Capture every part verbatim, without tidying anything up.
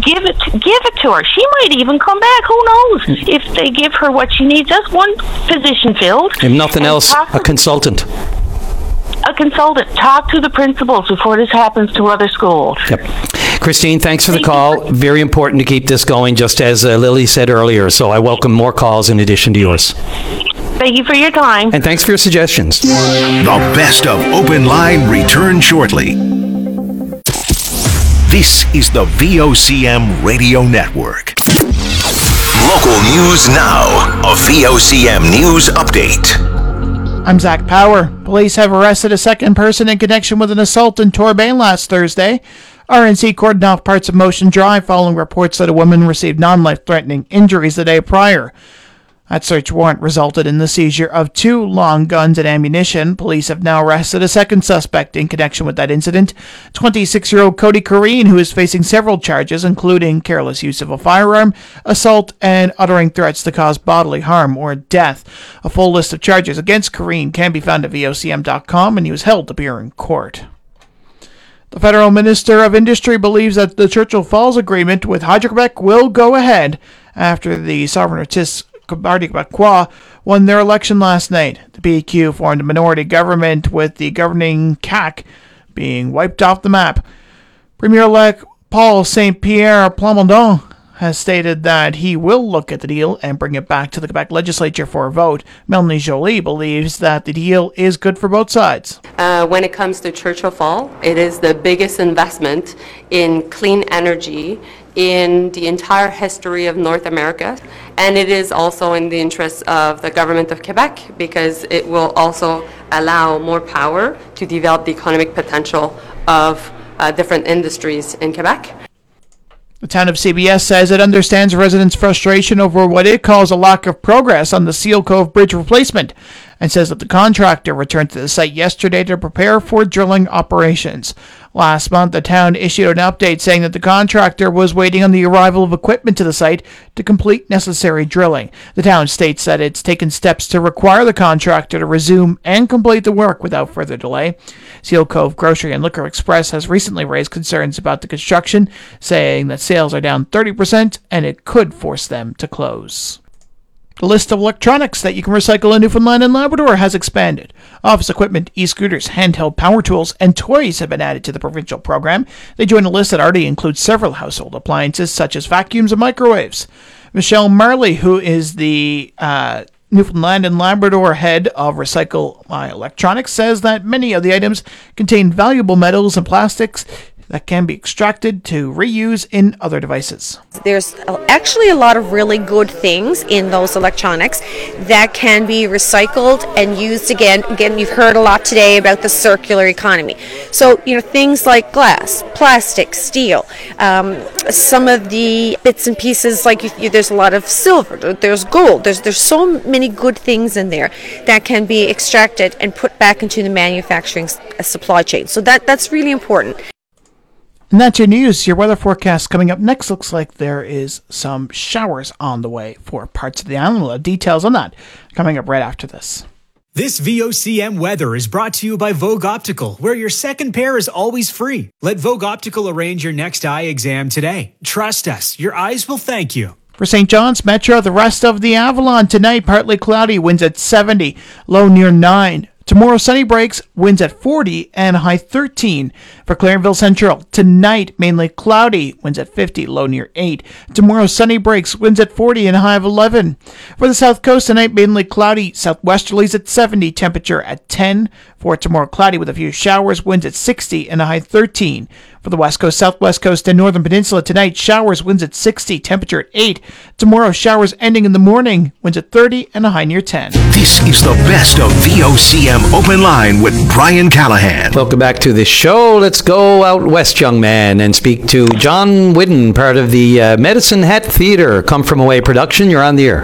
give it give it to her. She might even come back. Who knows? If they give her what she needs, just one position filled. If nothing else, a consultant. A consultant. Talk to the principals before this happens to other schools. Yep. Christine, thanks for the Thank call. you. Very important to keep this going, just as uh, Lily said earlier. So I welcome more calls in addition to yours. Thank you for your time. And thanks for your suggestions. The best of Open Line return shortly. This is the V O C M Radio Network. Local news now. A V O C M News Update. I'm Zach Power. Police have arrested a second person in connection with an assault in Torbay last Thursday. R N C cordoned off parts of Motion Drive following reports that a woman received non-life-threatening injuries the day prior. That search warrant resulted in the seizure of two long guns and ammunition. Police have now arrested a second suspect in connection with that incident, twenty-six-year-old Cody Corrine, who is facing several charges, including careless use of a firearm, assault, and uttering threats to cause bodily harm or death. A full list of charges against Corrine can be found at V O C M dot com, and he was held to appear in court. The Federal Minister of Industry believes that the Churchill Falls Agreement with Hydro-Quebec will go ahead after the Sovereignist Parti Québécois won their election last night. The P Q formed a minority government with the governing C A Q being wiped off the map. Premier-elect Paul Saint Pierre Plamondon has stated that he will look at the deal and bring it back to the Quebec legislature for a vote. Melanie Joly believes that the deal is good for both sides. Uh, when it comes to Churchill Falls, it is the biggest investment in clean energy in the entire history of North America, and it is also in the interest of the government of Quebec because it will also allow more power to develop the economic potential of uh, different industries in Quebec. The town of C B S says it understands residents' frustration over what it calls a lack of progress on the Seal Cove Bridge replacement, and says that the contractor returned to the site yesterday to prepare for drilling operations. Last month, the town issued an update saying that the contractor was waiting on the arrival of equipment to the site to complete necessary drilling. The town states that it's taken steps to require the contractor to resume and complete the work without further delay. Seal Cove Grocery and Liquor Express has recently raised concerns about the construction, saying that sales are down thirty percent and it could force them to close. The list of electronics that you can recycle in Newfoundland and Labrador has expanded. Office equipment, e-scooters, handheld power tools, and toys have been added to the provincial program. They join a list that already includes several household appliances such as vacuums and microwaves. Michelle Marley, who is the uh, Newfoundland and Labrador head of Recycle My Electronics, says that many of the items contain valuable metals and plastics that can be extracted to reuse in other devices. There's actually a lot of really good things in those electronics that can be recycled and used again. Again, you've heard a lot today about the circular economy. So, you know, things like glass, plastic, steel, um, some of the bits and pieces, like you, there's a lot of silver, there's gold, there's, there's so many good things in there that can be extracted and put back into the manufacturing supply chain. So that, that's really important. And that's your news. Your weather forecast coming up next. Looks like there is some showers on the way for parts of the island. We'll have details on that coming up right after this. This V O C M weather is brought to you by Vogue Optical, where your second pair is always free. Let Vogue Optical arrange your next eye exam today. Trust us, your eyes will thank you. For Saint John's Metro, the rest of the Avalon tonight, partly cloudy, winds at seventy, low near nine. Tomorrow, sunny breaks, winds at forty, and high thirteen. For Clarenville Central, tonight, mainly cloudy, winds at fifty, low near eight. Tomorrow, sunny breaks, winds at forty, and high of eleven. For the South Coast, tonight, mainly cloudy, southwesterlies at seventy, temperature at ten. For tomorrow, cloudy with a few showers, winds at sixty, and a high thirteen. For the West Coast, Southwest Coast, and Northern Peninsula, tonight, showers, winds at sixty, temperature at eight. Tomorrow, showers ending in the morning, winds at thirty, and a high near ten. This is the best of V O C M Open Line with Brian Callahan. Welcome back to the show. Let's go out west, young man, and speak to John Whidden, part of the uh, Medicine Hat Theatre, Come From Away production. You're on the air.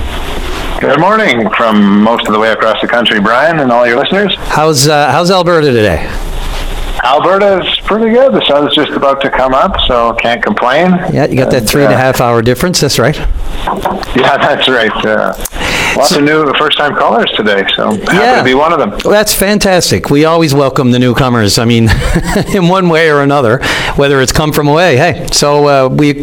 Good morning from most of the way across the country, Brian, and all your listeners. How's uh, how's Alberta today? Alberta's pretty good. The sun's just about to come up, so can't complain. Yeah, you got that three and a half hour difference. That's right. Yeah, that's right. Uh, lots so, of new first-time callers today, so happy yeah, to be one of them. Well, that's fantastic. We always welcome the newcomers. I mean, in one way or another, whether it's come from away. Hey, so uh, we